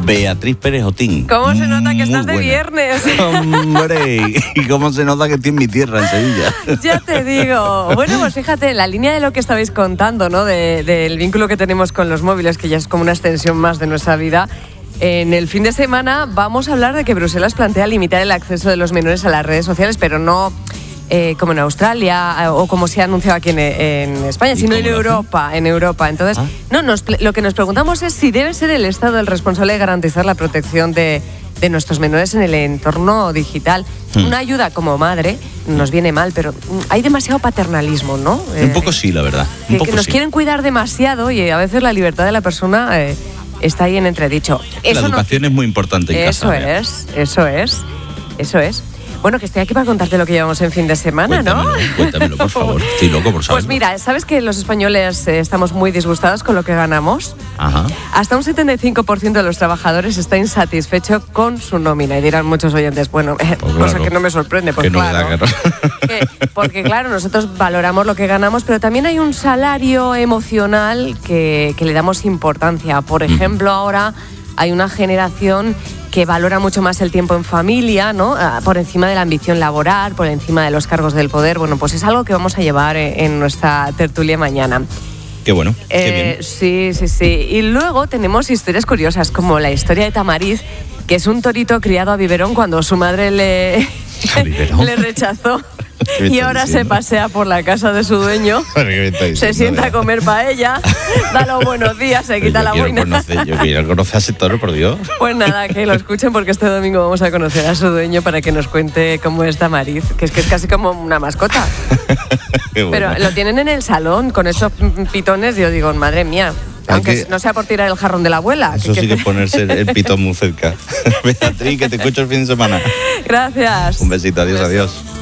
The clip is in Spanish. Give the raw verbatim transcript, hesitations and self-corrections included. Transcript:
Beatriz Pérez Otín. ¿Cómo se nota que estás Muy de buena. viernes? Hombre, y cómo se nota que estoy en mi tierra, en Sevilla. Ya te digo. Bueno, pues fíjate, en la línea de lo que estabais contando, ¿no? De, del vínculo que tenemos con los móviles, que ya es como una extensión más de nuestra vida. En el fin de semana vamos a hablar de que Bruselas plantea limitar el acceso de los menores a las redes sociales, pero no eh, como en Australia eh, o como se ha anunciado aquí en, en España, sino en Europa, en Europa. Entonces, ah. no, nos, lo que nos preguntamos es si debe ser el Estado el responsable de garantizar la protección de, de nuestros menores en el entorno digital. Hmm. Una ayuda como madre nos viene mal, pero hay demasiado paternalismo, ¿no? Un poco sí, la verdad. Un que, poco que nos sí. quieren cuidar demasiado y a veces la libertad de la persona eh, está ahí en entredicho. Eso la educación no, es muy importante en eso casa. Eso es, eso es, eso es. Bueno, que estoy aquí para contarte lo que llevamos en fin de semana, cuéntamelo, ¿no? Cuéntamelo, por favor. Estoy loco por saberlo. Pues mira, ¿sabes que los españoles eh, estamos muy disgustados con lo que ganamos? Ajá. Hasta un setenta y cinco por ciento de los trabajadores está insatisfecho con su nómina. Y dirán muchos oyentes, bueno, eh, pues cosa claro, que no me sorprende, pues claro. Que, porque claro, nosotros valoramos lo que ganamos, pero también hay un salario emocional que, que le damos importancia. Por ejemplo, mm. ahora hay una generación que valora mucho más el tiempo en familia, ¿no? Por encima de la ambición laboral, por encima de los cargos del poder. Bueno, pues es algo que vamos a llevar en nuestra tertulia mañana. Qué bueno, eh, qué bien. Sí, sí, sí. Y luego tenemos historias curiosas, como la historia de Tamariz, que es un torito criado a biberón cuando su madre le, le rechazó. Y ahora se pasea por la casa de su dueño, se sienta a comer paella, da los buenos días, se quita la boina. Conocer, yo quiero conocer a ese toro, por Dios. Pues nada, que lo escuchen porque este domingo vamos a conocer a su dueño para que nos cuente cómo es Tamariz, que es que es casi como una mascota. Pero bueno, lo tienen en el salón con esos pitones y yo digo, madre mía. Aunque que, no sea por tirar el jarrón de la abuela. Eso que sí que es ponerse el pitón muy cerca. Beatriz, que te escucho el fin de semana. Gracias. Un besito, adiós, adiós.